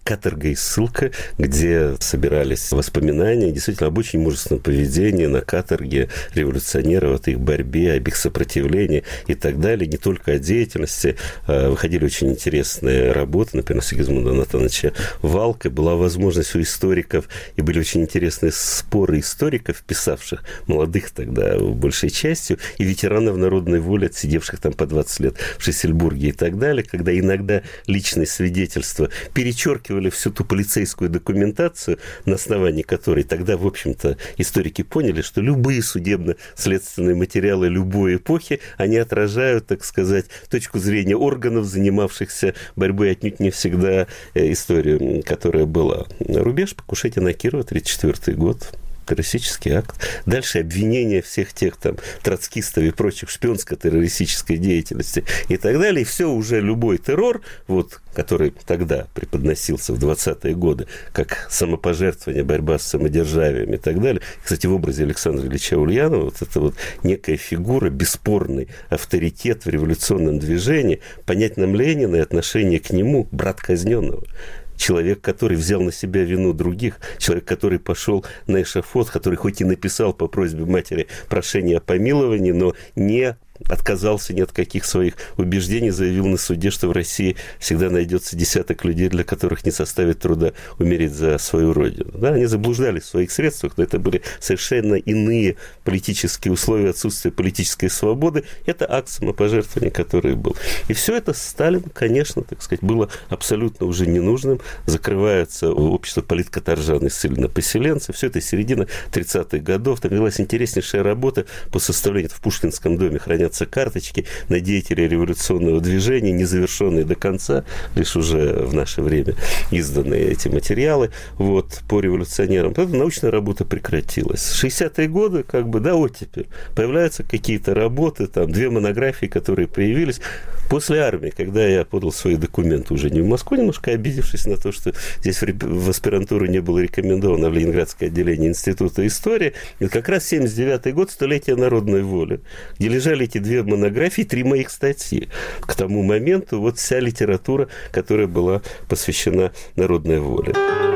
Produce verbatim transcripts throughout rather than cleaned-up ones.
«Каторга и ссылка», где собирались воспоминания действительно об очень мужественном поведении на каторге революционеров, от их борьбе, об их сопротивлении и так далее. Не только о деятельности. Выходили очень интересные работы, например, Сигизмунда Натановича Валка. Была возможность у историков, и были очень интересные споры историков, писавших, молодых тогда большей частью, и ветеранов народной воли, отсидевших там по двадцать лет в Шлиссельбурге и так далее, когда иногда личные свидетельства перечеркивали всю ту полицейскую документацию, на основании которой тогда, в общем-то, историки поняли, что любые судебно-следственные материалы любой эпохи, они отражают, так сказать, точку зрения органов, занимавшихся борьбой, отнюдь не всегда историю, которая была. Рубеж, покушение на Кирова, тридцать четвёртый год. Террористический акт. Дальше обвинения всех тех там троцкистов и прочих шпионско-террористической деятельности и так далее. И все уже любой террор, вот, который тогда преподносился в двадцатые годы, как самопожертвование, борьба с самодержавием и так далее. Кстати, в образе Александра Ильича Ульянова вот это вот некая фигура, бесспорный авторитет в революционном движении, понять нам Ленина и отношение к нему, брат казненного. Человек, который взял на себя вину других, человек, который пошел на эшафот, который хоть и написал по просьбе матери прошение о помиловании, но не отказался ни от каких своих убеждений, заявил на суде, что в России всегда найдется десяток людей, для которых не составит труда умереть за свою родину. Да, они заблуждались в своих средствах, но это были совершенно иные политические условия, отсутствие политической свободы. Это акт самопожертвования, который был. И все это Сталину, конечно, так сказать, было абсолютно уже ненужным. Закрывается общество политкаторжан и ссыльно-поселенцев. Все это середина тридцатых годов. Там велась интереснейшая работа по составлению. В Пушкинском доме хранятся карточки на деятелей революционного движения, незавершенные до конца, лишь уже в наше время изданные эти материалы вот, по революционерам. Эта научная работа прекратилась. шестидесятые годы, как бы, да, оттепель. Появляются какие-то работы, там, две монографии, которые появились после армии, когда я подал свои документы уже не в Москву, немножко обидевшись на то, что здесь в аспирантуру не было рекомендовано в Ленинградское отделение Института истории. И как раз семьдесят девятый год, столетие народной воли, где лежали эти две монографии, три моих статьи. К тому моменту вот вся литература, которая была посвящена народной воле.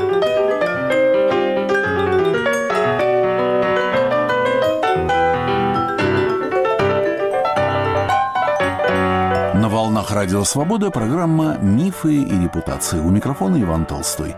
На волнах Радио Свобода программа «Мифы и репутации». У микрофона Иван Толстой.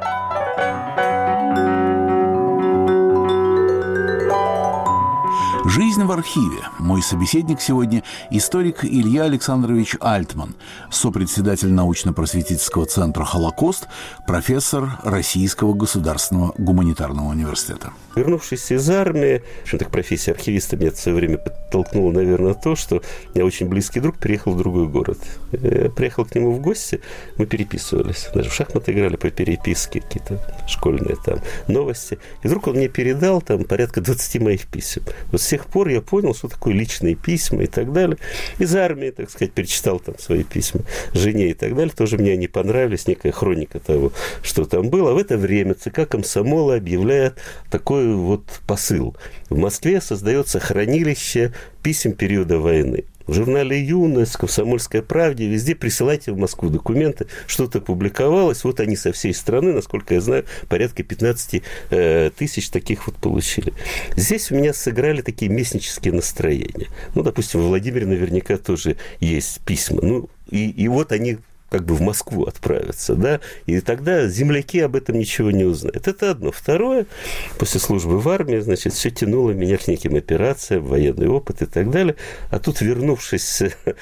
Жизнь в архиве. Мой собеседник сегодня – историк Илья Александрович Альтман, сопредседатель научно-просветительского центра «Холокост», профессор Российского государственного гуманитарного университета. Вернувшись из армии, в общем-то, профессия архивиста меня в свое время подтолкнула, наверное, то, что я очень близкий друг переехал в другой город. Я приехал к нему в гости, мы переписывались. Даже в шахматы играли по переписке, какие-то школьные там новости. И вдруг он мне передал там порядка двадцати моих писем. Вот с тех пор я понял, что такое личные письма и так далее. Из армии, так сказать, перечитал там свои письма жене и так далее. Тоже мне они понравились, некая хроника того, что там было. А в это время ЦК Комсомола объявляет такой вот посыл. В Москве создается хранилище писем периода войны. В журнале «Юность», в «Комсомольской правде», везде присылайте в Москву документы, что-то публиковалось. Вот они со всей страны, насколько я знаю, порядка пятнадцать э, тысяч таких вот получили. Здесь у меня сыграли такие местнические настроения. Ну, допустим, в Владимире наверняка тоже есть письма. Ну, и, и вот они как бы в Москву отправятся, да, и тогда земляки об этом ничего не узнают. Это одно. Второе, после службы в армии, значит, все тянуло меня к неким операциям, военный опыт и так далее. А тут, вернувшись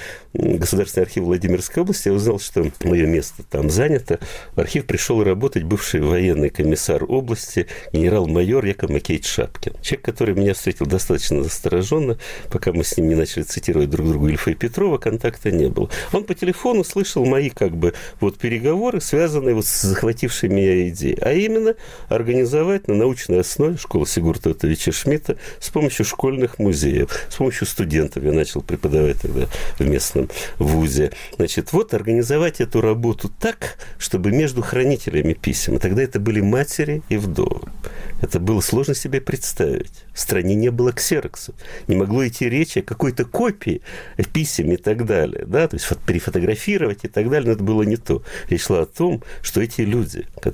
в Государственный архив Владимирской области, я узнал, что мое место там занято. В архив пришел работать бывший военный комиссар области, генерал-майор Яков Макеевич Шапкин. Человек, который меня встретил достаточно настороженно, пока мы с ним не начали цитировать друг другу Ильфа и Петрова, контакта не было. Он по телефону слышал мои как бы вот переговоры, связанные вот с захватившей меня идеей, а именно организовать на научной основе школу Сигурда Отовича Шмидта с помощью школьных музеев, с помощью студентов. Я начал преподавать тогда в местном вузе. Значит, вот организовать эту работу так, чтобы между хранителями писем, тогда это были матери и вдовы. Это было сложно себе представить. В стране не было ксероксов. Не могло идти речи о какой-то копии писем и так далее. Да? То есть перефотографировать и так далее. Но это было не то. Речь шла о том, что эти люди,